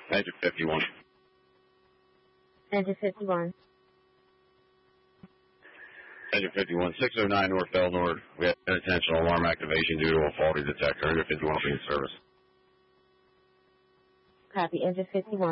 Engine 51. Engine 51. Engine 51, 609 North Belnord. We have unintentional alarm activation due to a faulty detector. Engine 51 being in service. Copy. Engine 51.